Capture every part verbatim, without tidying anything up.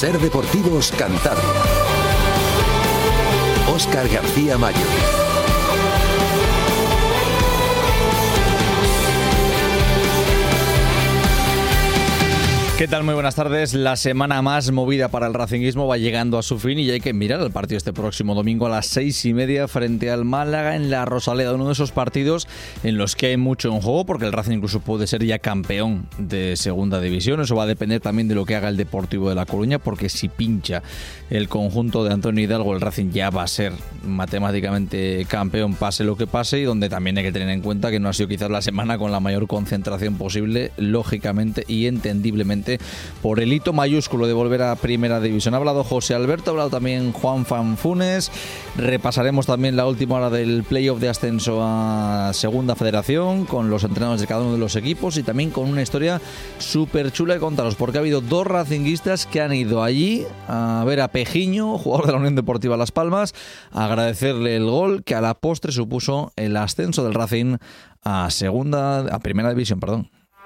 Ser Deportivos Cantabria. Óscar García Mayo. ¿Qué tal? Muy buenas tardes. La semana más movida para el racinguismo va llegando a su fin y ya hay que mirar el partido este próximo domingo a las seis y media frente al Málaga en la Rosaleda, uno de esos partidos en los que hay mucho en juego porque el Racing incluso puede ser ya campeón de segunda división. Eso va a depender también de lo que haga el Deportivo de La Coruña, porque si pincha el conjunto de Antonio Hidalgo, el Racing ya va a ser matemáticamente campeón pase lo que pase, y donde también hay que tener en cuenta que no ha sido quizás la semana con la mayor concentración posible, lógicamente y entendiblemente, por el hito mayúsculo de volver a Primera División. Ha hablado José Alberto, ha hablado también Juan Fanfunes. Repasaremos también la última hora del playoff de ascenso a Segunda Federación con los entrenadores de cada uno de los equipos y también con una historia súper chula de contaros, porque ha habido dos racinguistas que han ido allí a ver a Pejiño, jugador de la Unión Deportiva Las Palmas, a agradecerle el gol que a la postre supuso el ascenso del Racing a Segunda, a Primera División, perdón.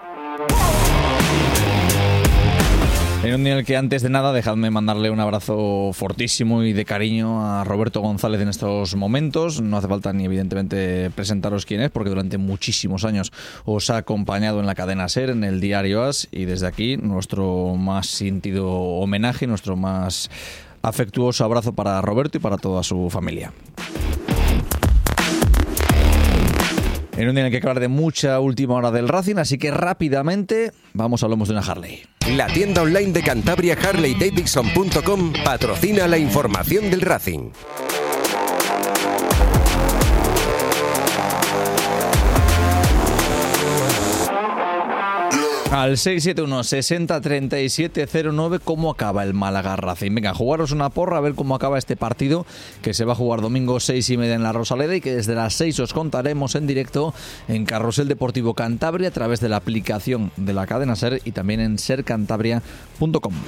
En un día en el que, antes de nada, dejadme mandarle un abrazo fortísimo y de cariño a Roberto González en estos momentos. No hace falta ni evidentemente presentaros quién es, porque durante muchísimos años os ha acompañado en la cadena SER, en el diario AS, y desde aquí nuestro más sentido homenaje, nuestro más afectuoso abrazo para Roberto y para toda su familia. En un día en el que hay que hablar de mucha última hora del Racing, así que rápidamente vamos a hablamos de una Harley. La tienda online de Cantabria, Harley Davidson punto com, patrocina la información del Racing. Al seis siete uno, sesenta, treinta y siete cero nueve, ¿cómo acaba el Málaga Racing? Venga, jugaros una porra a ver cómo acaba este partido, que se va a jugar domingo seis y media en la Rosaleda y que desde las seis os contaremos en directo en Carrusel Deportivo Cantabria a través de la aplicación de la cadena SER y también en ser cantabria punto com.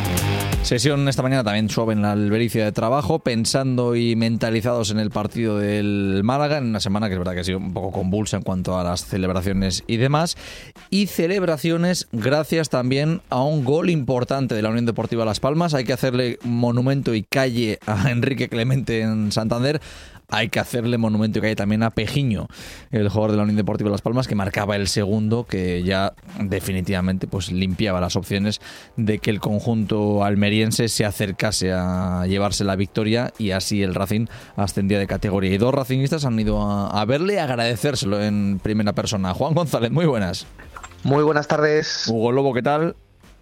Sesión esta mañana también suave en la Albericia de trabajo, pensando y mentalizados en el partido del Málaga, en una semana que es verdad que ha sido un poco convulsa en cuanto a las celebraciones y demás, y celebraciones gracias también a un gol importante de la Unión Deportiva Las Palmas. Hay que hacerle monumento y calle a Enrique Clemente en Santander. Hay que hacerle monumento y calle también a Pejiño, el jugador de la Unión Deportiva Las Palmas, que marcaba el segundo, que ya definitivamente pues limpiaba las opciones de que el conjunto almeriense se acercase a llevarse la victoria, y así el Racing ascendía de categoría. Y dos racinguistas han ido a, a verle y agradecérselo en primera persona. Juan González, muy buenas. Muy buenas tardes. Hugo Lobo, ¿qué tal?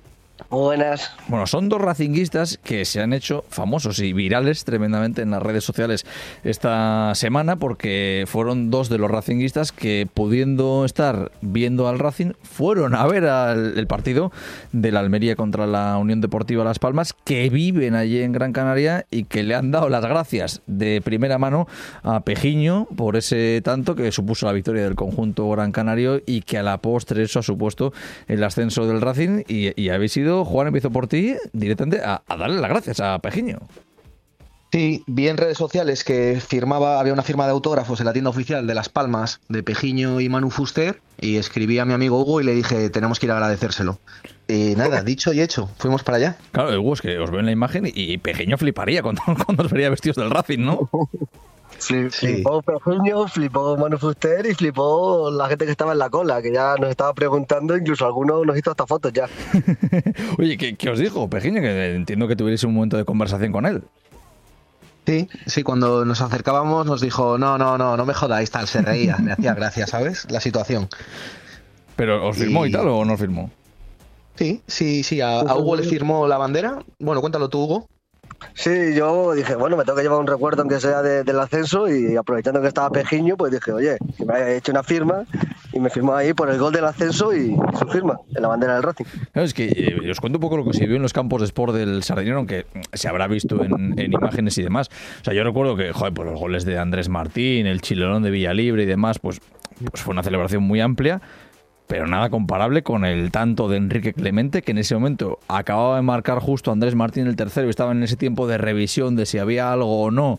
Buenas. Bueno, son dos racinguistas que se han hecho famosos y virales tremendamente en las redes sociales esta semana, porque fueron dos de los racinguistas que, pudiendo estar viendo al Racing, fueron a ver al, el partido de la Almería contra la Unión Deportiva Las Palmas, que viven allí en Gran Canaria y que le han dado las gracias de primera mano a Pejiño por ese tanto que supuso la victoria del conjunto gran canario y que a la postre eso ha supuesto el ascenso del Racing, y, y habéis ido, Juan, empiezo por ti, directamente a, a darle las gracias a Pejiño. Sí, vi en redes sociales que firmaba, había una firma de autógrafos en la tienda oficial de Las Palmas de Pejiño y Manu Fuster, y escribí a mi amigo Hugo y le dije, tenemos que ir a agradecérselo. Y nada, dicho y hecho, fuimos para allá. Claro, Hugo, es que os veo en la imagen y, y Pejiño fliparía cuando, cuando os vería vestidos del Racing, ¿no? Sí, flipó Pejiño, flipó Manu Fuster y flipó la gente que estaba en la cola, que ya nos estaba preguntando, incluso algunos nos hizo hasta fotos ya. Oye, ¿qué, ¿qué os dijo Pejiño? Que entiendo que tuvierais un momento de conversación con él. Sí, sí, cuando nos acercábamos nos dijo, no, no, no, no me jodáis, tal, se reía, me hacía gracia, ¿sabes? La situación. ¿Pero os firmó y, y tal o no firmó? Sí, sí, sí, a, a Hugo le firmó la bandera. Bueno, cuéntalo tú, Hugo. Sí, yo dije, bueno, me tengo que llevar un recuerdo aunque sea de, del ascenso, y aprovechando que estaba Pejiño, pues dije, oye, que me haya hecho una firma, y me firmó ahí por el gol del ascenso y su firma en la bandera del Racing. Claro, es que eh, os cuento un poco lo que se vio en los campos de sport del Sardinero, aunque se habrá visto en, en imágenes y demás. O sea, yo recuerdo que, joder, pues los goles de Andrés Martín, el chilerón de Villalibre y demás, pues, pues fue una celebración muy amplia, pero nada comparable con el tanto de Enrique Clemente, que en ese momento acababa de marcar justo Andrés Martín el tercero y estaba en ese tiempo de revisión de si había algo o no,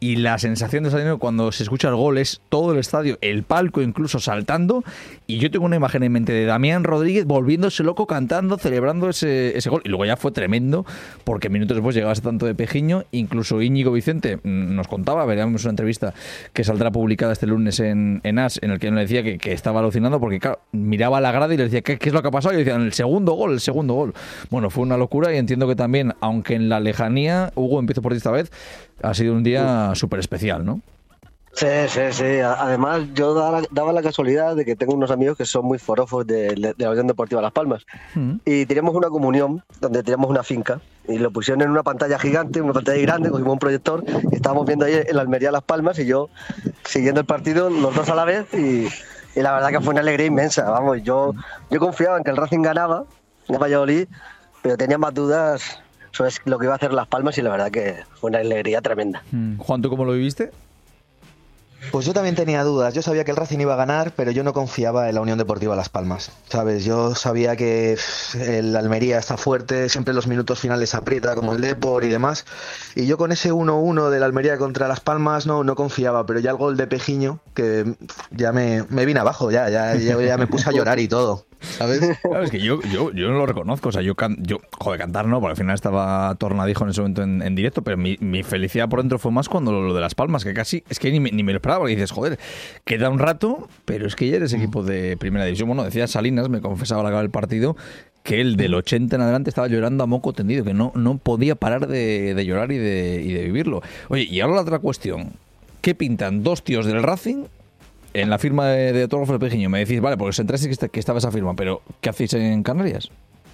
y la sensación de estadio cuando se escucha el gol es todo el estadio, el palco incluso saltando, y yo tengo una imagen en mente de Damián Rodríguez volviéndose loco cantando, celebrando ese, ese gol, y luego ya fue tremendo porque minutos después llegaba ese tanto de Pejiño. Incluso Íñigo Vicente nos contaba, veríamos una entrevista que saldrá publicada este lunes en, en As, en el que él le decía que, que estaba alucinando porque claro, miraba a la grada y le decía ¿qué, qué es lo que ha pasado? Y le decían el segundo gol, el segundo gol. Bueno, fue una locura, y entiendo que también, aunque en la lejanía, Hugo, empiezo por ti esta vez, ha sido un día súper especial, ¿no? Sí, sí, sí. Además, yo daba, daba la casualidad de que tengo unos amigos que son muy forofos de, de, de la Unión Deportiva Las Palmas. Mm. Y teníamos una comunión donde teníamos una finca y lo pusieron en una pantalla gigante, una pantalla grande, cogimos un proyector y estábamos viendo ahí en la Almería Las Palmas y yo siguiendo el partido, los dos a la vez, y, y la verdad que fue una alegría inmensa. Vamos, yo, yo confiaba en que el Racing ganaba en Valladolid, pero tenía más dudas sobre lo que iba a hacer Las Palmas y la verdad que fue una alegría tremenda. Mm. Juan, ¿tú cómo lo viviste? Pues yo también tenía dudas. Yo sabía que el Racing iba a ganar, pero yo no confiaba en la Unión Deportiva Las Palmas, ¿sabes? Yo sabía que el Almería está fuerte, siempre en los minutos finales aprieta, como el Depor y demás. Y yo con ese uno uno del Almería contra Las Palmas no, no confiaba, pero ya el gol de Pejiño, que ya me, me vine abajo, ya, ya, ya, ya me puse a llorar y todo, ¿sabes? Claro, es que yo, yo, yo no lo reconozco, o sea, yo, can, yo joder, cantar no, porque al final estaba Tornadijo en ese momento en, en directo, pero mi, mi felicidad por dentro fue más cuando lo, lo de Las Palmas, que casi, es que ni, ni me lo esperaba, porque dices, joder, queda un rato, pero es que ya eres equipo de primera división. Bueno, decía Salinas, me confesaba al acabar el partido, que él del ochenta en adelante estaba llorando a moco tendido, que no, no podía parar de, de llorar y de, y de vivirlo. Oye, y ahora la otra cuestión, ¿qué pintan dos tíos del Racing en la firma de, de autógrafo de Pejiño? Me decís, vale, porque os entráis que, que estaba esa firma, pero ¿qué hacéis en Canarias?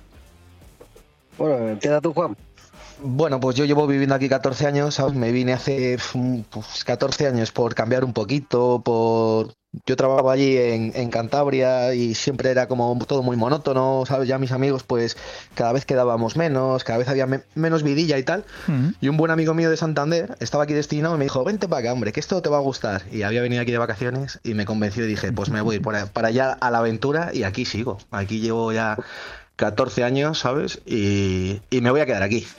Bueno, empieza tú, Juan. Bueno, pues yo llevo viviendo aquí catorce años, ¿sabes? Me vine hace pues, catorce años por cambiar un poquito, por... Yo trabajaba allí en, en Cantabria y siempre era como todo muy monótono, ¿sabes? Ya mis amigos, pues cada vez quedábamos menos, cada vez había me- menos vidilla y tal. Uh-huh. Y un buen amigo mío de Santander estaba aquí destinado y me dijo, vente para acá, hombre, que esto te va a gustar. Y había venido aquí de vacaciones y me convenció y dije, pues me voy por, para allá a la aventura y aquí sigo. Aquí llevo ya catorce años, ¿sabes? Y, y me voy a quedar aquí.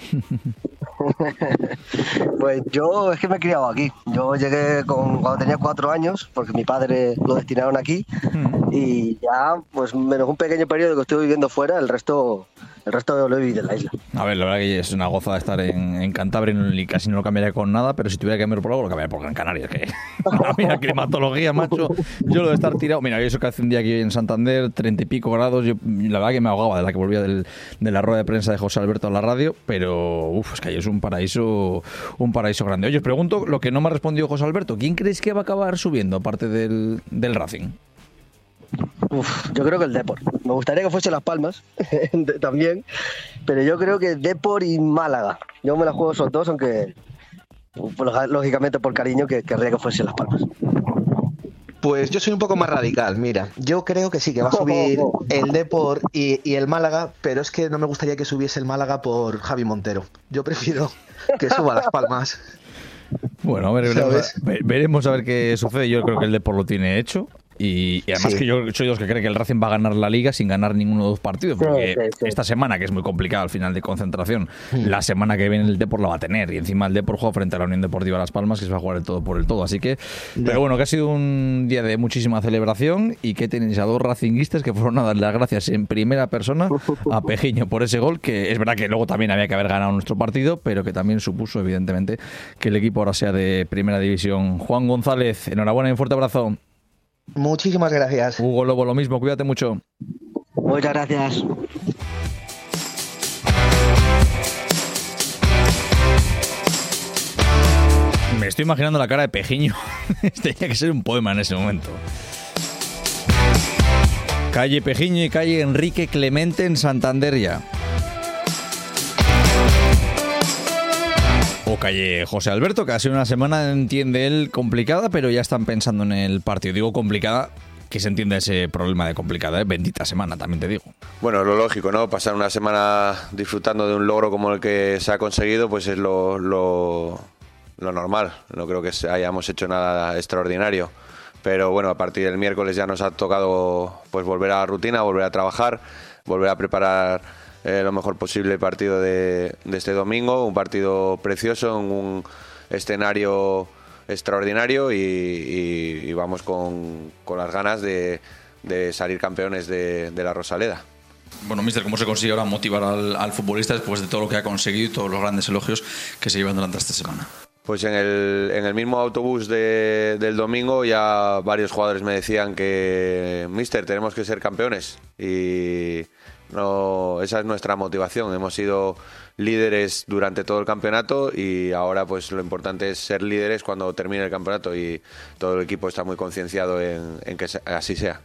Pues yo es que me he criado aquí. Yo llegué con, cuando tenía cuatro años, porque mi padre lo destinaron aquí, mm. y ya, pues menos un pequeño periodo que estoy viviendo fuera, el resto el resto lo he vivido en la isla. A ver, la verdad que es una gozada estar en, en Cantabria y casi no lo cambiaría con nada, pero si tuviera que cambiar por algo, lo cambiaría por Gran Canaria. Que a mí la climatología, macho, yo lo de estar tirado... Mira, eso que hace un día aquí en Santander, treinta y pico grados, yo la verdad que me ahogaba de la que volvía del, de la rueda de prensa de José Alberto a la radio, pero uf, es que ahí es un paraíso un paraíso grande. Oye, os pregunto lo que no me ha respondido José Alberto, ¿quién creéis que va a acabar subiendo aparte del, del Racing? Uf, yo creo que el Depor. Me gustaría que fuese Las Palmas también, pero yo creo que Depor y Málaga. Yo me la juego esos dos, aunque pues, lógicamente por cariño que querría que fuese Las Palmas. Pues yo soy un poco más radical, mira. Yo creo que sí, que va a subir el Depor y, y el Málaga, pero es que no me gustaría que subiese el Málaga por Javi Montero. Yo prefiero que suba Las Palmas. Bueno, a ver, veremos, veremos a ver qué sucede. Yo creo que el Depor lo tiene hecho. Y, y además sí. que yo soy de los que creen que el Racing va a ganar la Liga sin ganar ninguno de los partidos, porque sí, sí, sí. esta semana, que es muy complicada al final de concentración, sí. la semana que viene el Depor la va a tener, y encima el Depor juega frente a la Unión Deportiva Las Palmas, que se va a jugar el todo por el todo, así que, sí. pero bueno, que ha sido un día de muchísima celebración, y que tenéis a dos racinguistas que fueron a dar las gracias en primera persona a Pejiño por ese gol, que es verdad que luego también había que haber ganado nuestro partido, pero que también supuso evidentemente que el equipo ahora sea de primera división. Juan González, enhorabuena y un fuerte abrazo. Muchísimas gracias. Hugo Lobo, lo mismo, cuídate mucho. Muchas gracias. Me estoy imaginando la cara de Pejiño. Tenía que ser un poema en ese momento. Calle Pejiño y calle Enrique Clemente en Santander ya. O calle José Alberto, que ha sido una semana, entiende él, complicada, pero ya están pensando en el partido. Digo complicada, que se entienda ese problema de complicada, ¿eh? Bendita semana, también te digo. Bueno, lo lógico, ¿no? Pasar una semana disfrutando de un logro como el que se ha conseguido, pues es lo, lo, lo normal. No creo que hayamos hecho nada extraordinario. Pero bueno, a partir del miércoles ya nos ha tocado pues volver a la rutina, volver a trabajar, volver a preparar Eh, lo mejor posible el partido de, de este domingo, un partido precioso en un escenario extraordinario y, y, y vamos con, con las ganas de, de salir campeones de, de la Rosaleda. Bueno, míster, ¿cómo se consigue ahora motivar al, al futbolista después de todo lo que ha conseguido y todos los grandes elogios que se llevan durante esta semana? Pues en el, en el mismo autobús de, del domingo ya varios jugadores me decían que, míster, tenemos que ser campeones y no, esa es nuestra motivación. Hemos sido líderes durante todo el campeonato y ahora pues lo importante es ser líderes cuando termine el campeonato y todo el equipo está muy concienciado en, en que así sea.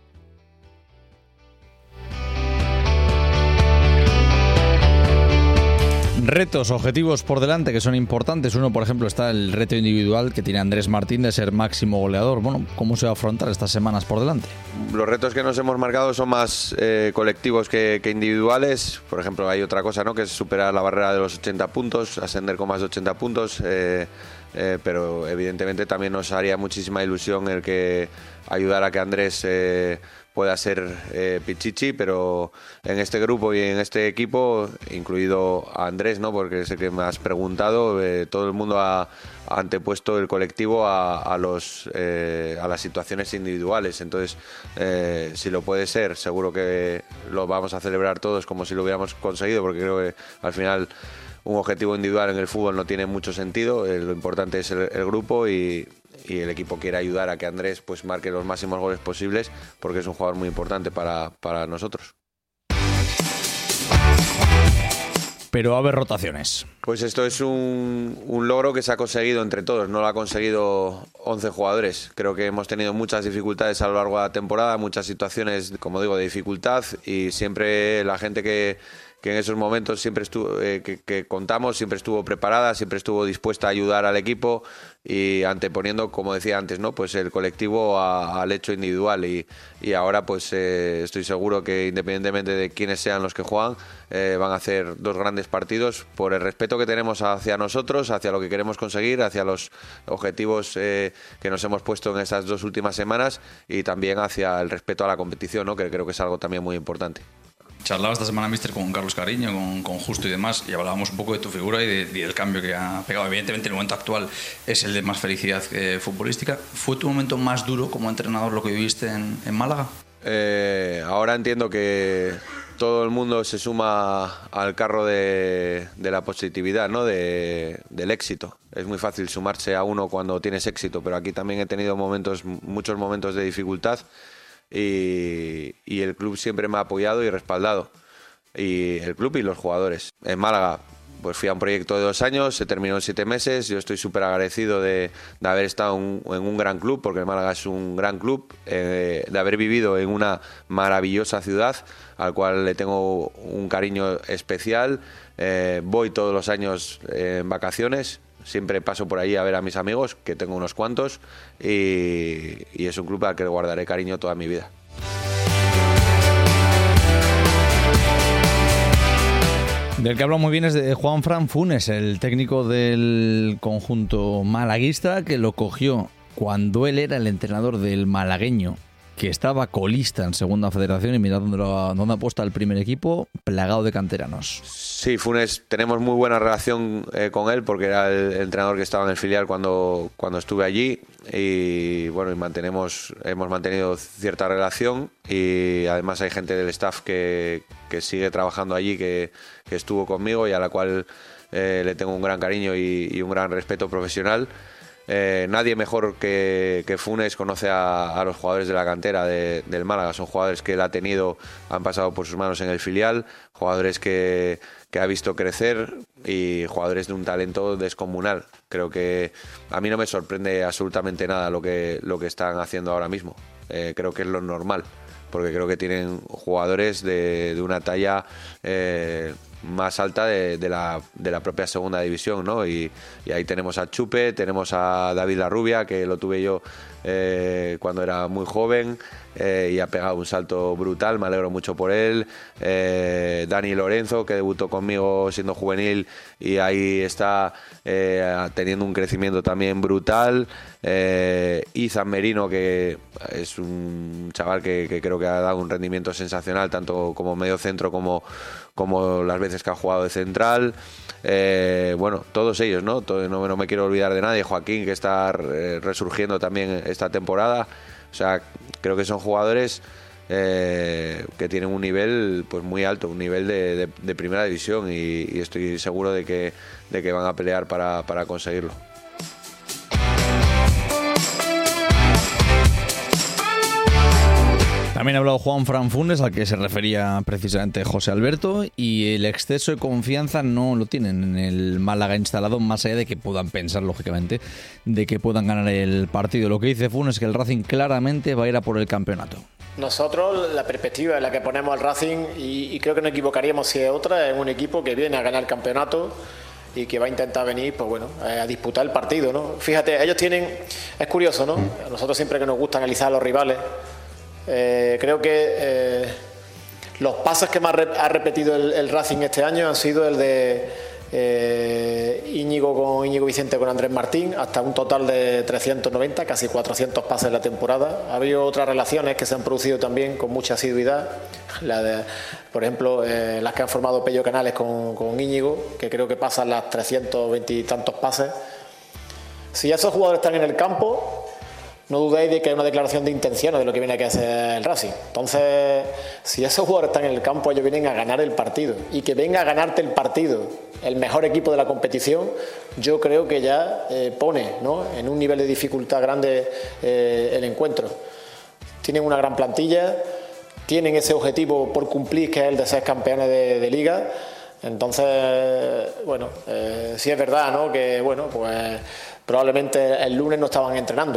Retos, objetivos por delante que son importantes. Uno, por ejemplo, está el reto individual que tiene Andrés Martín de ser máximo goleador. Bueno, ¿cómo se va a afrontar estas semanas por delante? Los retos que nos hemos marcado son más eh, colectivos que, que individuales. Por ejemplo, hay otra cosa, ¿no?, que es superar la barrera de los ochenta puntos, ascender con más de ochenta puntos. Eh, eh, pero evidentemente también nos haría muchísima ilusión el que ayudar a que Andrés eh, pueda ser eh, Pichichi, pero en este grupo y en este equipo, incluido a Andrés, ¿no?, porque es el que me has preguntado, eh, todo el mundo ha, ha antepuesto el colectivo a, a, los, eh, a las situaciones individuales. Entonces, eh, si lo puede ser, seguro que lo vamos a celebrar todos como si lo hubiéramos conseguido, porque creo que al final un objetivo individual en el fútbol no tiene mucho sentido. Eh, lo importante es el, el grupo y y el equipo quiere ayudar a que Andrés pues marque los máximos goles posibles porque es un jugador muy importante para, para nosotros. Pero va a haber rotaciones. Pues esto es un, un logro que se ha conseguido entre todos, no lo ha conseguido once jugadores. Creo que hemos tenido muchas dificultades a lo largo de la temporada, muchas situaciones, como digo, de dificultad y siempre la gente que que en esos momentos siempre estuvo, eh, que, que contamos, siempre estuvo preparada, siempre estuvo dispuesta a ayudar al equipo y anteponiendo, como decía antes, ¿no?, pues el colectivo a, al hecho individual y, y ahora pues eh, estoy seguro que independientemente de quiénes sean los que juegan, eh, van a hacer dos grandes partidos por el respeto que tenemos hacia nosotros, hacia lo que queremos conseguir, hacia los objetivos eh, que nos hemos puesto en estas dos últimas semanas y también hacia el respeto a la competición, ¿no?, que creo que es algo también muy importante. Charlaba esta semana, míster, con Carlos Cariño, con, con Justo y demás, y hablábamos un poco de tu figura y, de, y del cambio que ha pegado. Evidentemente, el momento actual es el de más felicidad eh, futbolística. ¿Fue tu momento más duro como entrenador lo que viviste en, en Málaga? Eh, ahora entiendo que todo el mundo se suma al carro de, de la positividad, ¿no?, de, del éxito. Es muy fácil sumarse a uno cuando tienes éxito, pero aquí también he tenido momentos, muchos momentos de dificultad. Y, y el club siempre me ha apoyado y respaldado, y el club y los jugadores. En Málaga pues fui a un proyecto de dos años, se terminó en siete meses, yo estoy súper agradecido de, de haber estado un, en un gran club, porque el Málaga es un gran club, eh, de haber vivido en una maravillosa ciudad, al cual le tengo un cariño especial. Eh, voy todos los años eh, en vacaciones. Siempre paso por ahí a ver a mis amigos, que tengo unos cuantos, y, y es un club al que le guardaré cariño toda mi vida. Del que habla muy bien es de Juanfran Funes, el técnico del conjunto malaguista, que lo cogió cuando él era el entrenador del malagueño, que estaba colista en Segunda Federación, y mira dónde, lo, dónde ha puesto el primer equipo, plagado de canteranos. Sí, Funes, tenemos muy buena relación eh, con él, porque era el entrenador que estaba en el filial cuando, cuando estuve allí, y bueno, y mantenemos, hemos mantenido cierta relación, y además hay gente del staff que, que sigue trabajando allí, que, que estuvo conmigo y a la cual eh, le tengo un gran cariño y, y un gran respeto profesional. Eh, nadie mejor que, que Funes conoce a, a los jugadores de la cantera de, del Málaga. Son jugadores que él ha tenido, han pasado por sus manos en el filial, jugadores que, que ha visto crecer y jugadores de un talento descomunal. Creo que a mí no me sorprende absolutamente nada lo que, lo que están haciendo ahora mismo. Eh, creo que es lo normal, porque creo que tienen jugadores de, de una talla eh, más alta de, de, la, de la propia segunda división, ¿no? Y, y ahí tenemos a Chupe, tenemos a David Larrubia, que lo tuve yo eh, cuando era muy joven eh, y ha pegado un salto brutal, me alegro mucho por él. eh, Dani Lorenzo, que debutó conmigo siendo juvenil y ahí está eh, teniendo un crecimiento también brutal. eh, Izan Merino, que es un chaval que, que creo que ha dado un rendimiento sensacional, tanto como medio centro como como las veces que ha jugado de central. Eh, bueno, todos ellos, ¿no? Todo, no, no me quiero olvidar de nadie. Joaquín, que está eh, resurgiendo también esta temporada. O sea, creo que son jugadores eh, que tienen un nivel pues muy alto, un nivel de, de, de primera división, y, y estoy seguro de que, de que van a pelear para, para conseguirlo. También ha hablado Juan Fran Funes, al que se refería precisamente José Alberto, y el exceso de confianza no lo tienen en el Málaga instalado, más allá de que puedan pensar, lógicamente, de que puedan ganar el partido. Lo que dice Funes es que el Racing claramente va a ir a por el campeonato. Nosotros, la perspectiva en la que ponemos al Racing, y, y creo que no equivocaríamos si es otra, es un equipo que viene a ganar el campeonato y que va a intentar venir, pues bueno, a disputar el partido, ¿no? Fíjate, ellos tienen, es curioso, ¿no? A nosotros siempre que nos gusta analizar a los rivales, Eh, creo que eh, los pases que más ha repetido el, el Racing este año han sido el de eh, Íñigo con Íñigo Vicente con Andrés Martín, hasta un total de trescientos noventa, casi cuatrocientos pases en la temporada. Ha habido otras relaciones que se han producido también con mucha asiduidad, la de, por ejemplo, eh, las que han formado Pello Canales con, con Íñigo, que creo que pasan las trescientos veinte y tantos pases. Si esos jugadores están en el campo, no dudéis de que hay una declaración de intenciones de lo que viene a hacer el Racing. Entonces, si esos jugadores están en el campo, ellos vienen a ganar el partido. Y que venga a ganarte el partido el mejor equipo de la competición, yo creo que ya eh, pone, ¿no?, en un nivel de dificultad grande eh, el encuentro. Tienen una gran plantilla, tienen ese objetivo por cumplir, que es el de ser campeones de, de Liga. Entonces, bueno, eh, sí es verdad, ¿no?, que bueno, pues probablemente el lunes no estaban entrenando.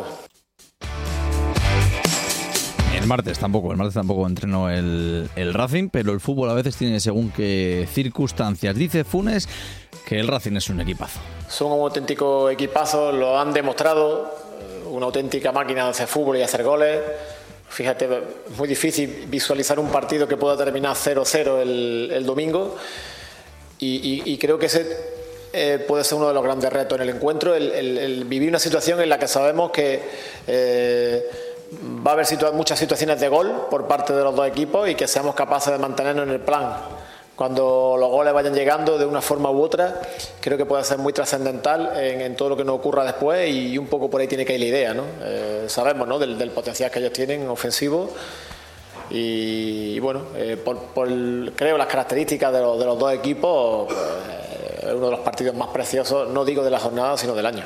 El martes tampoco, el martes tampoco entrenó el, el Racing, pero el fútbol a veces tiene según qué circunstancias. Dice Funes que el Racing es un equipazo. Son un auténtico equipazo, lo han demostrado, una auténtica máquina de hacer fútbol y hacer goles. Fíjate, es muy difícil visualizar un partido que pueda terminar cero cero el, el domingo, y, y, y creo que ese eh, puede ser uno de los grandes retos en el encuentro, el, el, el vivir una situación en la que sabemos que Eh, va a haber situa- muchas situaciones de gol por parte de los dos equipos, y que seamos capaces de mantenernos en el plan cuando los goles vayan llegando de una forma u otra. Creo que puede ser muy trascendental en, en todo lo que nos ocurra después, y un poco por ahí tiene que ir la idea, ¿no? Eh, sabemos, ¿no?, del, del potencial que ellos tienen ofensivo, y, y bueno, eh, por, por creo las características de los, de los dos equipos, pues, es uno de los partidos más preciosos, no digo de la jornada, sino del año.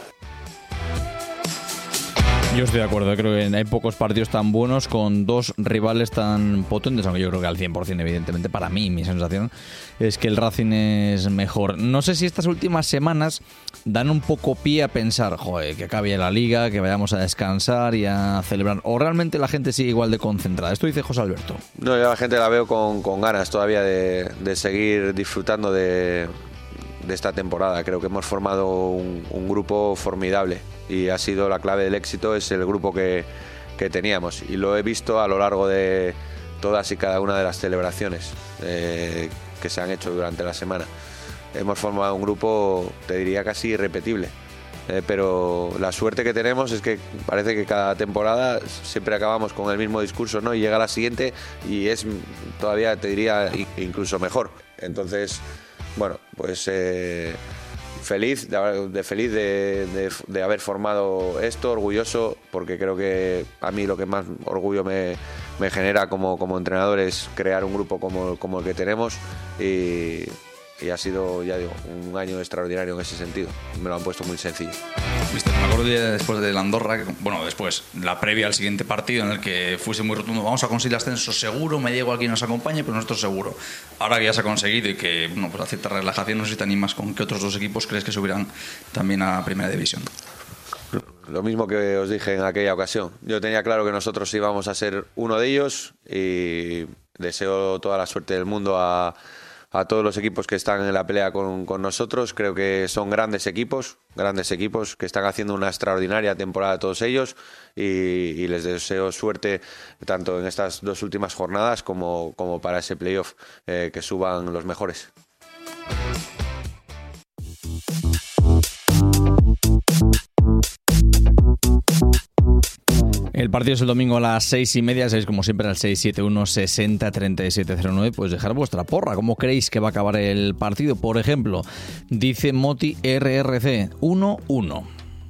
Yo estoy de acuerdo, creo que hay pocos partidos tan buenos con dos rivales tan potentes, aunque yo creo que al cien por ciento, evidentemente, para mí, mi sensación es que el Racing es mejor. No sé si estas últimas semanas dan un poco pie a pensar, joder, que acabe la Liga, que vayamos a descansar y a celebrar, o realmente la gente sigue igual de concentrada. Esto dice José Alberto. No, yo a la gente la veo con, con ganas todavía de, de seguir disfrutando de, de esta temporada. Creo que hemos formado un, un grupo formidable, y ha sido la clave del éxito, es el grupo que, que teníamos, y lo he visto a lo largo de todas y cada una de las celebraciones eh, que se han hecho durante la semana. Hemos formado un grupo, te diría, casi irrepetible, eh, pero la suerte que tenemos es que parece que cada temporada siempre acabamos con el mismo discurso, ¿no?, y llega la siguiente y es todavía, te diría, incluso mejor. Entonces, bueno, pues Eh, Feliz, de, de feliz de, de, de haber formado esto, orgulloso, porque creo que a mí lo que más orgullo me, me genera como, como entrenador es crear un grupo como, como el que tenemos, y, y ha sido, ya digo, un año extraordinario en ese sentido. Me lo han puesto muy sencillo. Mister, me acuerdo de, después de la Andorra, bueno, después, la previa al siguiente partido, en el que fuese muy rotundo: vamos a conseguir el ascenso seguro, me digo aquí nos acompañe, pero nosotros seguro. Ahora que ya se ha conseguido y que, bueno, pues a cierta relajación, no sé si te animas, ¿con qué otros dos equipos crees que subirán también a Primera División? Lo mismo que os dije en aquella ocasión. Yo tenía claro que nosotros íbamos a ser uno de ellos, y deseo toda la suerte del mundo a a todos los equipos que están en la pelea con, con nosotros. Creo que son grandes equipos, grandes equipos que están haciendo una extraordinaria temporada todos ellos, y, y les deseo suerte tanto en estas dos últimas jornadas como, como para ese playoff, eh, que suban los mejores. El partido es el domingo a las seis y media, seis como siempre al seis siete uno sesenta treinta y siete cero nueve. Pues dejar vuestra porra. ¿Cómo creéis que va a acabar el partido? Por ejemplo, dice Moti R R C uno uno.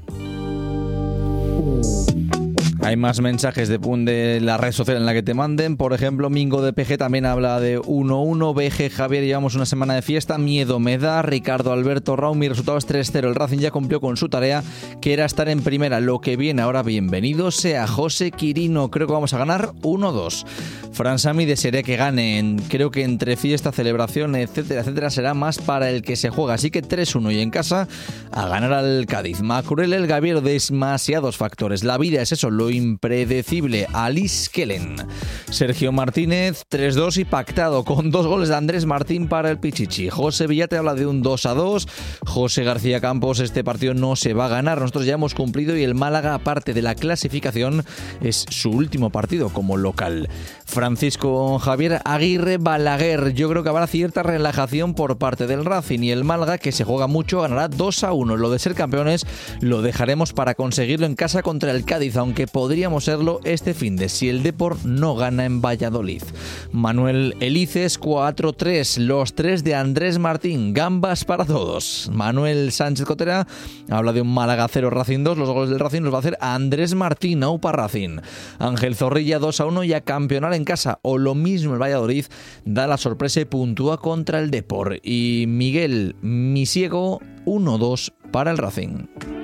Hay más mensajes de, de la red social en la que te manden. Por ejemplo, Mingo de P G también habla de uno uno. B G Javier, llevamos una semana de fiesta. Miedo me da. Ricardo Alberto Raúl, mi resultado es tres cero. El Racing ya cumplió con su tarea, que era estar en primera. Lo que viene ahora, bienvenido sea José Quirino. Creo que vamos a ganar uno dos. Fran Sami, desearía que ganen. Creo que entre fiesta, celebración, etcétera, etcétera, será más para el que se juega. Así que tres uno y en casa a ganar al Cádiz. Macurel, el Gaviero, demasiados factores. La vida es eso, lo impredecible. Alice Kellen. Sergio Martínez, tres dos y pactado con dos goles de Andrés Martín para el Pichichi. José Villate habla de un dos a dos. José García Campos, este partido no se va a ganar. Nosotros ya hemos cumplido y el Málaga, aparte de la clasificación, es su último partido como local. Francisco Javier Aguirre Balaguer. Yo creo que habrá cierta relajación por parte del Racing y el Málaga, que se juega mucho, ganará dos a uno. Lo de ser campeones lo dejaremos para conseguirlo en casa contra el Cádiz, aunque podríamos serlo este finde si el Depor no gana en Valladolid. Manuel Elices cuatro tres. Los tres de Andrés Martín. Gambas para todos. Manuel Sánchez Cotera habla de un Málaga cero Racing dos. Los goles del Racing los va a hacer Andrés Martín. Aupa Racing. Ángel Zorrilla dos a uno y a campeonar en casa. O lo mismo el Valladolid da la sorpresa y puntúa contra el Depor. Y Miguel Misiego uno dos para el Racing.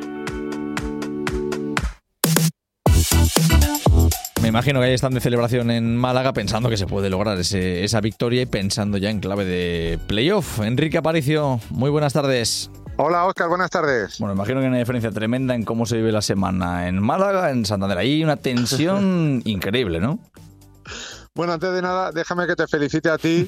Me imagino que ahí están de celebración en Málaga pensando que se puede lograr ese, esa victoria y pensando ya en clave de playoff. Enrique Aparicio, muy buenas tardes. Hola Óscar, buenas tardes. Bueno, imagino que hay una diferencia tremenda en cómo se vive la semana en Málaga, en Santander. Ahí hay una tensión increíble, ¿no? Bueno, antes de nada, déjame que te felicite a ti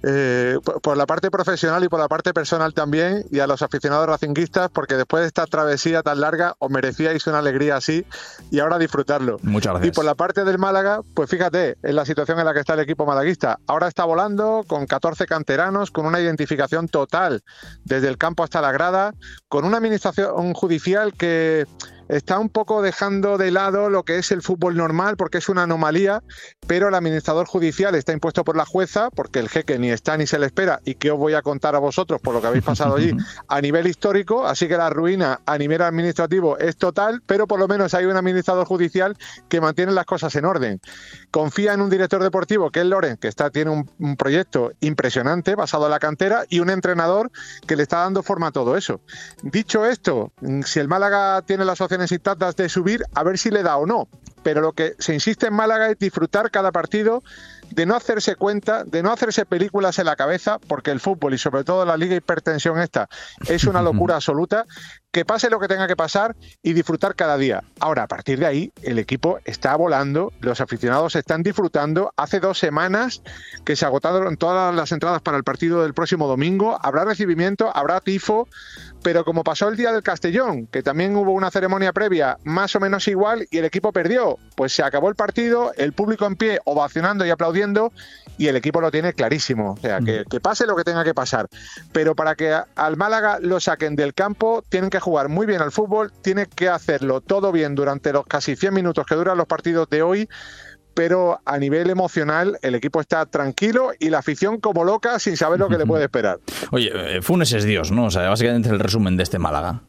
eh, por, por la parte profesional y por la parte personal también, y a los aficionados racinguistas, porque después de esta travesía tan larga os merecíais una alegría así y ahora disfrutarlo. Muchas gracias. Y por la parte del Málaga, pues fíjate, en la situación en la que está el equipo malaguista. Ahora está volando con catorce canteranos, con una identificación total desde el campo hasta la grada, con una administración judicial que está un poco dejando de lado lo que es el fútbol normal, porque es una anomalía, pero el administrador judicial está impuesto por la jueza, porque el jeque ni está ni se le espera, y que os voy a contar a vosotros por lo que habéis pasado allí a nivel histórico, así que la ruina a nivel administrativo es total, pero por lo menos hay un administrador judicial que mantiene las cosas en orden. Confía en un director deportivo, que es Loren, que está, tiene un, un proyecto impresionante basado en la cantera, y un entrenador que le está dando forma a todo eso. Dicho esto, si el Málaga tiene las opciones intactas de subir, a ver si le da o no. Pero lo que se insiste en Málaga es disfrutar cada partido, de no hacerse cuenta, de no hacerse películas en la cabeza, porque el fútbol y sobre todo la liga hipertensión esta es una locura absoluta, que pase lo que tenga que pasar y disfrutar cada día. Ahora, a partir de ahí, el equipo está volando, los aficionados están disfrutando. Hace dos semanas que se agotaron todas las entradas para el partido del próximo domingo, habrá recibimiento, habrá tifo, pero como pasó el día del Castellón, que también hubo una ceremonia previa más o menos igual y el equipo perdió, pues se acabó el partido, el público en pie ovacionando y aplaudiendo, y el equipo lo tiene clarísimo. O sea, que, que pase lo que tenga que pasar. Pero para que al Málaga lo saquen del campo, tienen que jugar muy bien al fútbol, tienen que hacerlo todo bien durante los casi cien minutos que duran los partidos de hoy, pero a nivel emocional el equipo está tranquilo y la afición como loca sin saber lo que le puede esperar. Oye, Funes es Dios, ¿no? O sea, básicamente el resumen de este Málaga.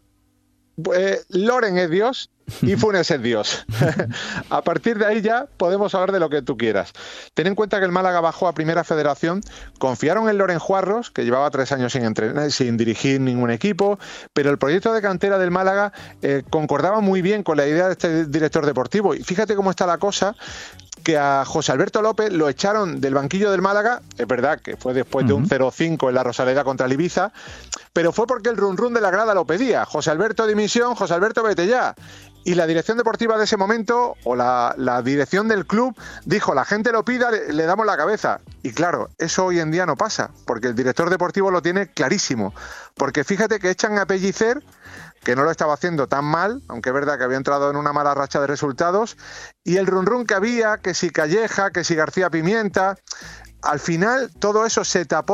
Eh, Loren es Dios y Funes es Dios. A partir de ahí ya podemos hablar de lo que tú quieras. Ten en cuenta que el Málaga bajó a Primera Federación, confiaron en Loren Juarros, que llevaba tres años sin entrenar, sin dirigir ningún equipo, pero el proyecto de cantera del Málaga eh, concordaba muy bien con la idea de este director deportivo. Y fíjate cómo está la cosa, que a José Alberto López lo echaron del banquillo del Málaga, es verdad que fue después de un cero cinco en la Rosaleda contra el Ibiza, pero fue porque el run run de la grada lo pedía. José Alberto dimisión, José Alberto vete ya. Y la dirección deportiva de ese momento, o la, la dirección del club, dijo, la gente lo pida, le, le damos la cabeza. Y claro, eso hoy en día no pasa, porque el director deportivo lo tiene clarísimo. Porque fíjate que echan a Pellicer, que no lo estaba haciendo tan mal, aunque es verdad que había entrado en una mala racha de resultados, y el run run que había, que si Calleja, que si García Pimienta, al final todo eso se tapó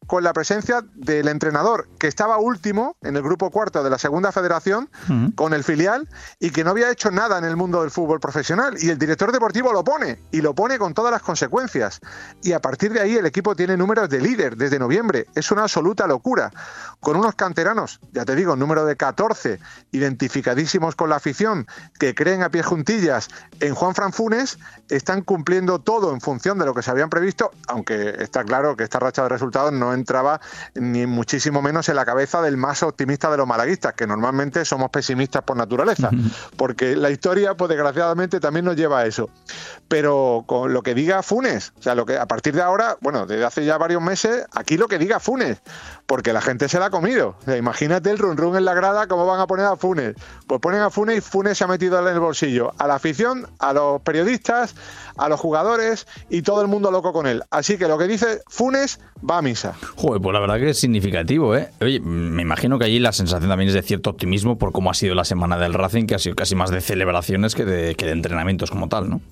con la presencia del entrenador que estaba último en el grupo cuarto de la segunda federación uh-huh. con el filial y que no había hecho nada en el mundo del fútbol profesional, y el director deportivo lo pone y lo pone con todas las consecuencias, y a partir de ahí el equipo tiene números de líder desde noviembre. Es una absoluta locura, con unos canteranos, ya te digo, número de catorce, identificadísimos con la afición, que creen a pies juntillas en Juanfran Funes. Están cumpliendo todo en función de lo que se habían previsto, aunque está claro que esta racha de resultados no entraba ni muchísimo menos en la cabeza del más optimista de los malaguistas, que normalmente somos pesimistas por naturaleza, porque la historia, pues desgraciadamente, también nos lleva a eso. Pero con lo que diga Funes, o sea, lo que a partir de ahora, bueno, desde hace ya varios meses, aquí lo que diga Funes, porque la gente se la ha comido. O sea, imagínate el run run en la grada, cómo van a poner a Funes. Pues ponen a Funes y Funes se ha metido en el bolsillo a la afición, a los periodistas, a los jugadores y todo el mundo loco con él. Así que lo que dice Funes va a misa. Joder, pues la verdad que es significativo, ¿eh? Oye, me imagino que allí la sensación también es de cierto optimismo por cómo ha sido la semana del Racing, que ha sido casi más de celebraciones que de, que de entrenamientos como tal, ¿no?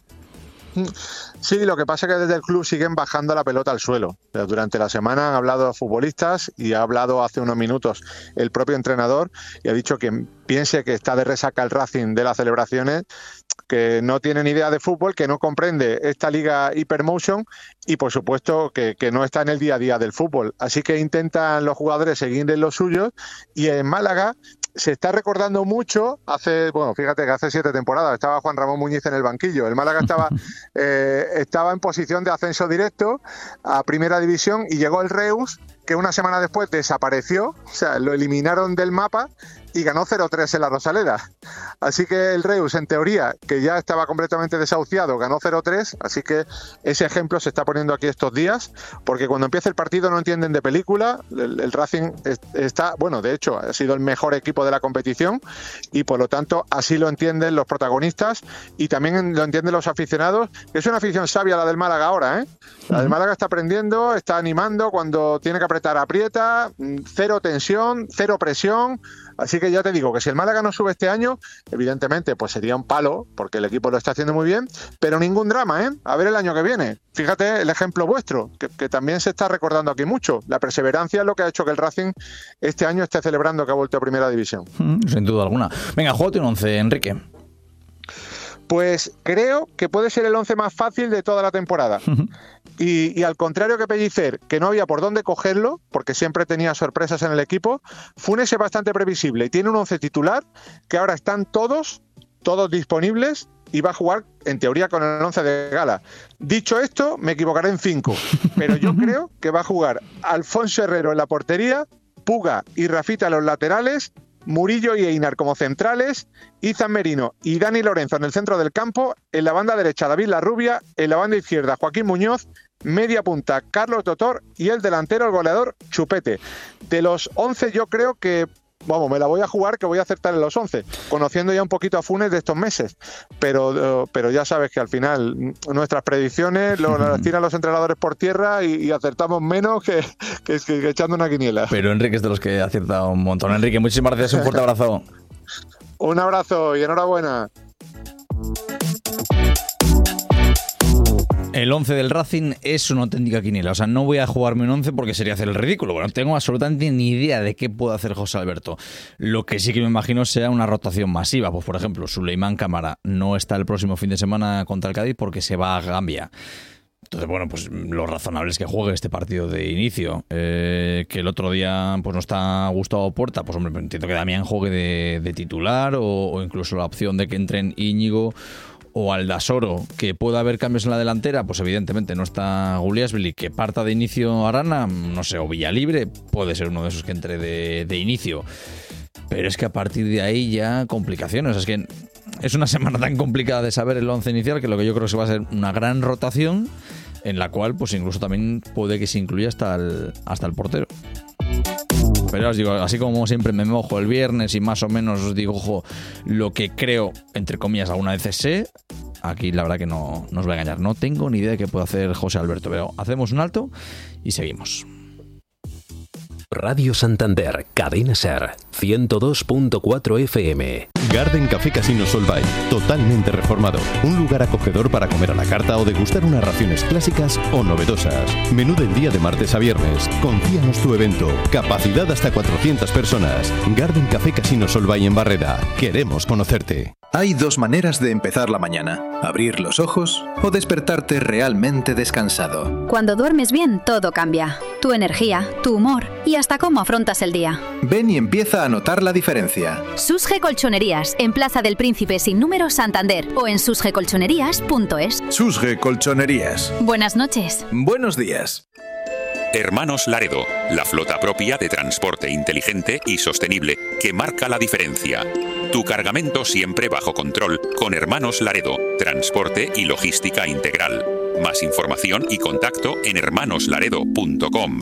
Sí, lo que pasa es que desde el club siguen bajando la pelota al suelo. Durante la semana han hablado futbolistas y ha hablado hace unos minutos el propio entrenador y ha dicho que piense que está de resaca el Racing de las celebraciones, que no tiene ni idea de fútbol, que no comprende esta liga Hypermotion y por supuesto que, que no está en el día a día del fútbol. Así que intentan los jugadores seguir en lo suyo, y en Málaga se está recordando mucho, hace, bueno, fíjate que hace siete temporadas estaba Juan Ramón Muñiz en el banquillo. El Málaga estaba, eh, estaba en posición de ascenso directo a Primera División y llegó el Reus, que una semana después desapareció, o sea, lo eliminaron del mapa y ganó cero tres en la Rosaleda. Así que el Reus, en teoría, que ya estaba completamente desahuciado, ganó cero tres, así que ese ejemplo se está poniendo aquí estos días, porque cuando empieza el partido no entienden de película. El, el Racing está, bueno, de hecho, ha sido el mejor equipo de la competición y por lo tanto así lo entienden los protagonistas y también lo entienden los aficionados, que es una afición sabia la del Málaga ahora, ¿eh? La del Málaga está aprendiendo, está animando, cuando tiene que apretar, aprieta, cero tensión, cero presión. Así que ya te digo que si el Málaga no sube este año, evidentemente pues sería un palo, porque el equipo lo está haciendo muy bien, pero ningún drama, ¿eh? A ver el año que viene. Fíjate el ejemplo vuestro, que, que también se está recordando aquí mucho. La perseverancia es lo que ha hecho que el Racing este año esté celebrando que ha vuelto a Primera División. Mm, sin duda alguna. Venga, júgate un once, Enrique. Pues creo que puede ser el once más fácil de toda la temporada. Y, y al contrario que Pellicer, que no había por dónde cogerlo, porque siempre tenía sorpresas en el equipo, Funes es bastante previsible y tiene un once titular que ahora están todos, todos disponibles y va a jugar, en teoría, con el once de gala. Dicho esto, me equivocaré en cinco, pero yo creo que va a jugar Alfonso Herrero en la portería, Puga y Rafita en los laterales, Murillo y Einar como centrales, Izan Merino y Dani Lorenzo en el centro del campo, en la banda derecha David Larrubia, en la banda izquierda Joaquín Muñoz, media punta Carlos Totor y el delantero, el goleador, Chupete. De los once yo creo que, vamos, me la voy a jugar que voy a acertar en los once, conociendo ya un poquito a Funes de estos meses, pero, pero ya sabes que al final nuestras predicciones lo, las tiran los entrenadores por tierra y, y acertamos menos que, que, que, que echando una quiniela. Pero Enrique es de los que ha acertado un montón. Enrique, muchísimas gracias, un fuerte abrazo. Un abrazo y enhorabuena. El once del Racing es una auténtica quiniela. O sea, no voy a jugarme un once porque sería hacer el ridículo. Bueno, no tengo absolutamente ni idea de qué puede hacer José Alberto. Lo que sí que me imagino sea una rotación masiva. Pues, por ejemplo, Suleimán Cámara no está el próximo fin de semana contra el Cádiz porque se va a Gambia. Entonces, bueno, pues lo razonable es que juegue este partido de inicio. Eh, que el otro día pues no está Gustavo Porta, pues hombre, entiendo que Damián juegue de, de titular o, o incluso la opción de que entren Íñigo o Aldasoro, que pueda haber cambios en la delantera, pues evidentemente no está Guliasvili, que parta de inicio Arana, no sé, o Villalibre, puede ser uno de esos que entre de, de inicio. Pero es que a partir de ahí ya complicaciones. Es que es una semana tan complicada de saber el once inicial que lo que yo creo que va a ser una gran rotación en la cual pues incluso también puede que se incluya hasta el, hasta el portero. Pero os digo, así como siempre me mojo el viernes y más o menos os digo, ojo, lo que creo, entre comillas, alguna vez sé, aquí la verdad que no, no os voy a engañar. No tengo ni idea de qué puede hacer José Alberto, pero hacemos un alto y seguimos. Radio Santander, Cadena Ser, ciento dos punto cuatro F M. Garden Café Casino Solvay, totalmente reformado. Un lugar acogedor para comer a la carta o degustar unas raciones clásicas o novedosas. Menú del día de martes a viernes. Confíanos tu evento. Capacidad hasta cuatrocientas personas. Garden Café Casino Solvay en Barreda. Queremos conocerte. Hay dos maneras de empezar la mañana: abrir los ojos o despertarte realmente descansado. Cuando duermes bien, todo cambia. Tu energía, tu humor y hasta cómo afrontas el día. Ven y empieza a notar la diferencia. Susge Colchonerías, en Plaza del Príncipe sin número, Santander, o en susge colchonerías punto es. Susge Colchonerías. Buenas noches. Buenos días. Hermanos Laredo, la flota propia de transporte inteligente y sostenible que marca la diferencia. Tu cargamento siempre bajo control con Hermanos Laredo, transporte y logística integral. Más información y contacto en hermanos laredo punto com.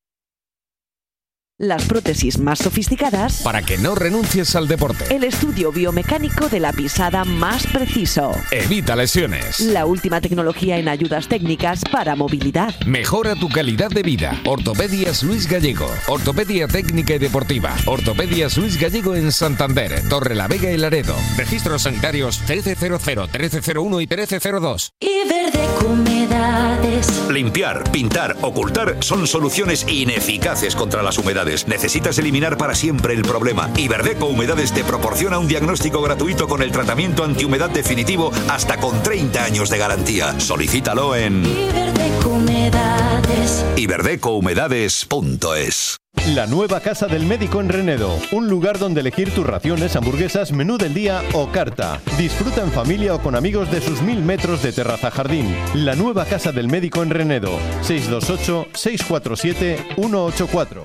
Las prótesis más sofisticadas para que no renuncies al deporte. El estudio biomecánico de la pisada más preciso. Evita lesiones. La última tecnología en ayudas técnicas para movilidad. Mejora tu calidad de vida. Ortopedias Luis Gallego. Ortopedia técnica y deportiva. Ortopedias Luis Gallego en Santander, Torrelavega y Laredo. Registros sanitarios trece cero cero, trece cero uno y trece cero dos. Iberdeco Humedades. Limpiar, pintar, ocultar son soluciones ineficaces contra las humedades. Necesitas eliminar para siempre el problema. Iberdeco Humedades te proporciona un diagnóstico gratuito con el tratamiento antihumedad definitivo hasta con treinta años de garantía. Solicítalo en Iberdeco Humedades. iberdeco humedades punto es. La nueva Casa del Médico en Renedo, un lugar donde elegir tus raciones, hamburguesas, menú del día o carta. Disfruta en familia o con amigos de sus mil metros de terraza jardín. La nueva Casa del Médico en Renedo, seis dos ocho, seis cuatro siete, uno ocho cuatro.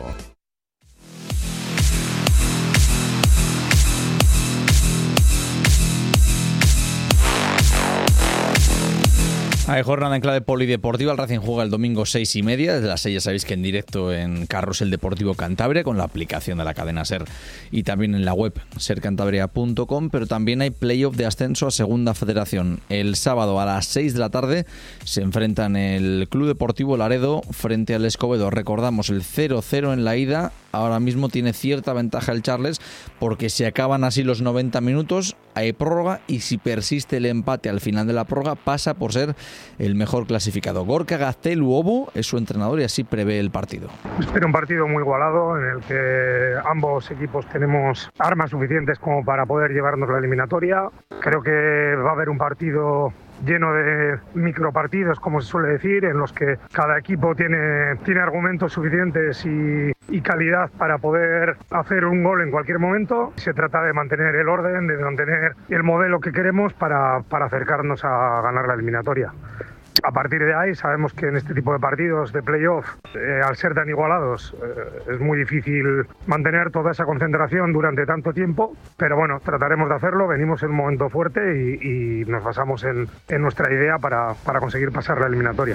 Hay jornada en clave polideportiva. El Racing juega el domingo seis y media. Desde las seis ya sabéis que en directo en Carrusel Deportivo Cantabria con la aplicación de la cadena SER y también en la web ser cantabria punto com. Pero también hay playoff de ascenso a Segunda Federación. El sábado a las seis de la tarde se enfrentan el Club Deportivo Laredo frente al Escobedo. Recordamos el cero cero en la ida. Ahora mismo tiene cierta ventaja el Charles porque se acaban así los noventa minutos, hay prórroga y si persiste el empate al final de la prórroga pasa por ser el mejor clasificado. Gorka Gazteluobu es su entrenador y así prevé el partido. Espero un partido muy igualado en el que ambos equipos tenemos armas suficientes como para poder llevarnos la eliminatoria. Creo que va a haber un partido lleno de micropartidos, como se suele decir, en los que cada equipo tiene, tiene argumentos suficientes y, y calidad para poder hacer un gol en cualquier momento. Se trata de mantener el orden, de mantener el modelo que queremos para, para acercarnos a ganar la eliminatoria. A partir de ahí sabemos que en este tipo de partidos de playoff, eh, al ser tan igualados, eh, es muy difícil mantener toda esa concentración durante tanto tiempo, pero bueno, trataremos de hacerlo, venimos en un momento fuerte y, y nos basamos en, en nuestra idea para, para conseguir pasar la eliminatoria.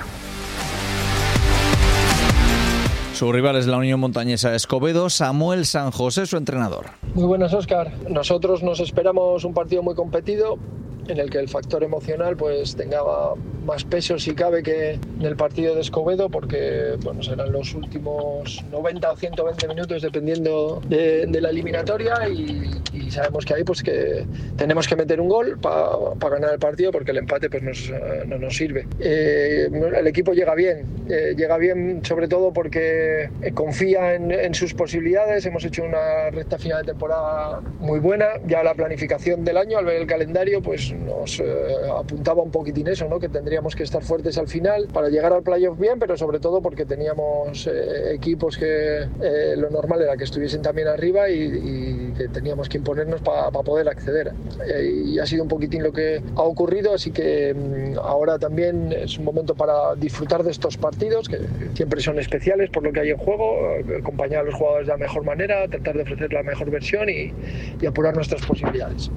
Su rival es la Unión Montañesa Escobedo. Samuel San José, su entrenador. Muy buenas, Óscar. Nosotros nos esperamos un partido muy competido, en el que el factor emocional pues tenga más peso si cabe que en el partido de Escobedo, porque bueno, serán los últimos noventa o ciento veinte minutos dependiendo de, de la eliminatoria y, y sabemos que ahí pues que tenemos que meter un gol para pa ganar el partido, porque el empate pues nos, no nos sirve. Eh, el equipo llega bien, eh, llega bien sobre todo porque confía en, en sus posibilidades. Hemos hecho una recta final de temporada muy buena, ya la planificación del año al ver el calendario pues nos eh, apuntaba un poquitín eso, ¿no? Que tendríamos que estar fuertes al final para llegar al playoff bien, pero sobre todo porque teníamos eh, equipos que eh, lo normal era que estuviesen también arriba y, y que teníamos que imponernos para pa poder acceder. Eh, y ha sido un poquitín lo que ha ocurrido, así que mm, ahora también es un momento para disfrutar de estos partidos, que siempre son especiales por lo que hay en juego, eh, acompañar a los jugadores de la mejor manera, tratar de ofrecer la mejor versión y, y apurar nuestras posibilidades.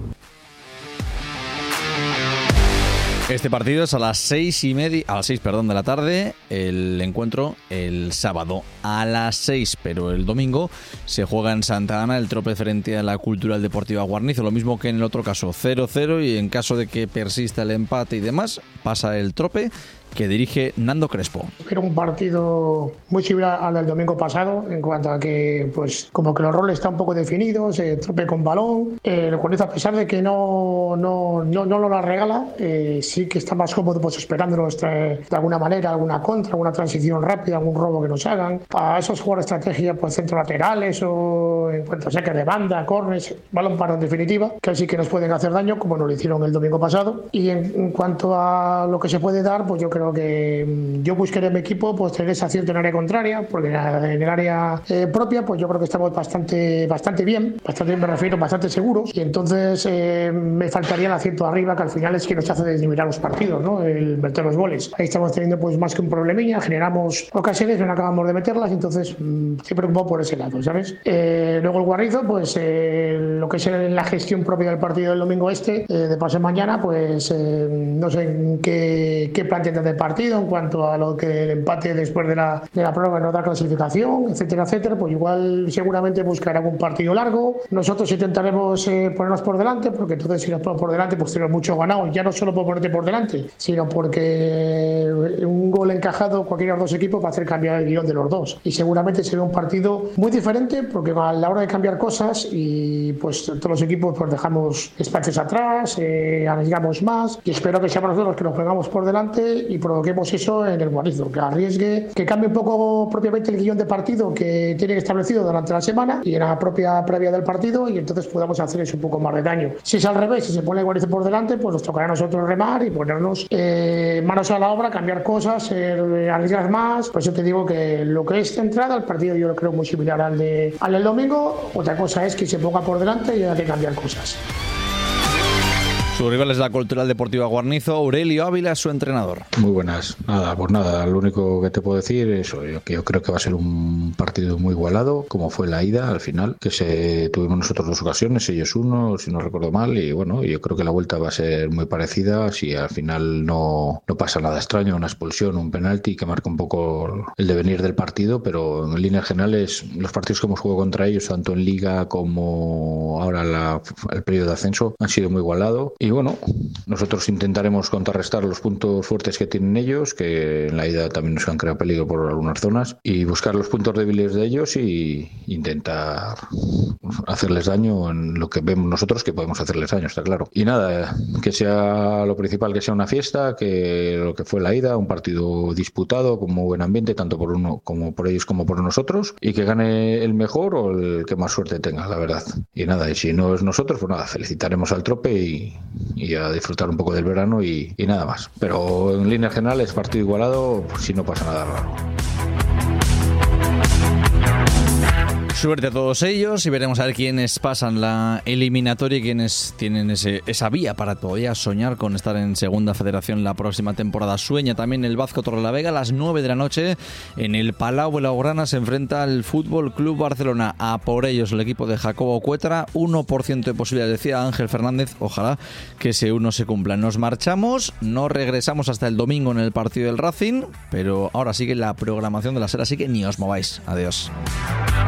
Este partido es a las seis y media, a las seis, perdón, de la tarde. El encuentro el sábado a las seis, pero el domingo se juega en Santa Ana el trope frente a la Cultural Deportiva Guarnizo. Lo mismo que en el otro caso, cero cero, y en caso de que persista el empate y demás, pasa el trope que dirige Nando Crespo. Era un partido muy similar al del domingo pasado, en cuanto a que, pues, como que los roles están un poco definidos, eh, Trope con balón. Eh, el Guarnizo, a pesar de que no, no, no, no lo la regala, eh, sí que está más cómodo, pues, esperándonos eh, de alguna manera, alguna contra, alguna transición rápida, algún robo que nos hagan. A esos jugadores de estrategia, pues, centro laterales o en cuanto a saques de banda, corners, balón para en definitiva, que sí que nos pueden hacer daño, como nos lo hicieron el domingo pasado. Y en, en cuanto a lo que se puede dar, pues yo creo que yo buscaré en mi equipo, pues, tener ese acierto en área contraria, porque en el área eh, propia, pues yo creo que estamos bastante, bastante bien, bastante bien me refiero, bastante seguros, y entonces eh, me faltaría el acierto arriba, que al final es que nos hace deslimitar los partidos, ¿no? El meter los goles. Ahí estamos teniendo, pues, más que un problemilla, generamos ocasiones, no acabamos de meterlas, entonces mmm, estoy preocupado por ese lado, ¿sabes? Eh, luego el Guarnizo, pues eh, lo que es la gestión propia del partido del domingo este, eh, de pasado mañana, pues eh, no sé en qué, qué plan tendrá del partido en cuanto a lo que el empate después de la, de la prueba no da clasificación, etcétera, etcétera. Pues igual seguramente buscará un partido largo. Nosotros intentaremos eh, ponernos por delante, porque entonces si nos ponemos por delante, pues tenemos mucho ganado, ya no solo por ponerte por delante, sino porque un gol encajado cualquiera de los dos equipos va a hacer cambiar el guión de los dos, y seguramente será un partido muy diferente, porque a la hora de cambiar cosas y pues todos los equipos pues dejamos espacios atrás, eh, arriesgamos más, y espero que seamos nosotros los que nos pongamos por delante y provoquemos eso en el Guarnizo, que arriesgue, que cambie un poco propiamente el guión de partido que tiene establecido durante la semana y en la propia previa del partido, y entonces podamos hacer eso un poco más de daño. Si es al revés, si se pone el Guarnizo por delante, pues nos tocará a nosotros remar y ponernos eh, manos a la obra, cambiar cosas, eh, arriesgar más. Por eso te digo que lo que es centrada al partido yo lo creo muy similar al, de, al del domingo. Otra cosa es que se ponga por delante y haya que cambiar cosas. Su rival es la Cultural Deportiva Guarnizo. Aurelio Ávila es su entrenador. Muy buenas. Nada, pues nada, lo único que te puedo decir es yo, que yo creo que va a ser un partido muy igualado, como fue la ida al final, que se tuvimos nosotros dos ocasiones, ellos uno, si no recuerdo mal, y bueno, yo creo que la vuelta va a ser muy parecida, si al final no, no pasa nada extraño, una expulsión, un penalti que marca un poco el devenir del partido, pero en líneas generales los partidos que hemos jugado contra ellos, tanto en Liga como ahora la, el periodo de ascenso, han sido muy igualados. Y bueno, nosotros intentaremos contrarrestar los puntos fuertes que tienen ellos, que en la ida también nos han creado peligro por algunas zonas, y buscar los puntos débiles de ellos y intentar hacerles daño en lo que vemos nosotros que podemos hacerles daño, está claro. Y nada, que sea lo principal, que sea una fiesta, que lo que fue la ida, un partido disputado con muy buen ambiente, tanto por uno como por ellos como por nosotros, y que gane el mejor o el que más suerte tenga, la verdad. Y nada, y si no es nosotros, pues nada, felicitaremos al Trope y y a disfrutar un poco del verano y, y nada más. Pero en líneas generales, partido igualado, pues, si no pasa nada raro. Suerte a todos ellos y veremos a ver quiénes pasan la eliminatoria y quiénes tienen ese, esa vía para todavía soñar con estar en Segunda Federación la próxima temporada. Sueña también el Vázquez Torrelavega a las nueve de la noche en el Palau Blaugrana. Se enfrenta al Fútbol Club Barcelona. A por ellos el equipo de Jacobo Cuetra. uno por ciento de posibilidades, decía Ángel Fernández. Ojalá que ese uno se cumpla. Nos marchamos, no regresamos hasta el domingo en el partido del Racing, pero ahora sigue la programación de la SER, así que ni os mováis. Adiós.